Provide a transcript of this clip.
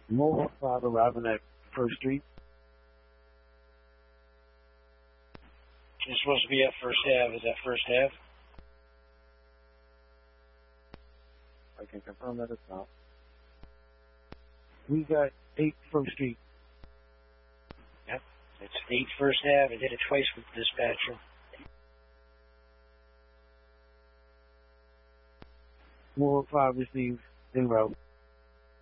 More 5 arriving at First Street. It's supposed to be at First Ave. Is that First Ave? I can confirm that it's not. We got 8 First Street. Yep. It's 8 First Ave. I did it twice with the dispatcher. More 5 received en route.